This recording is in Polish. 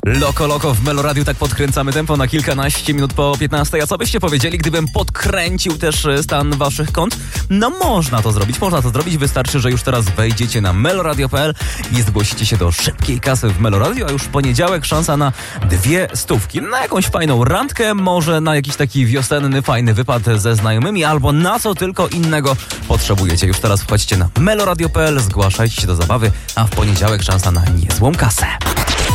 Loko w Meloradiu, tak podkręcamy tempo na kilkanaście minut po 15. A co byście powiedzieli, gdybym podkręcił też stan waszych kont? No można to zrobić. Wystarczy, że już teraz wejdziecie na meloradio.pl i zgłosicie się do szybkiej kasy w Meloradio, a już w poniedziałek szansa na 200, na jakąś fajną randkę, może na jakiś taki wiosenny, fajny wypad ze znajomymi, albo na co tylko innego potrzebujecie. Już teraz wchodźcie na meloradio.pl, zgłaszajcie się do zabawy, a w poniedziałek szansa na niezłą kasę.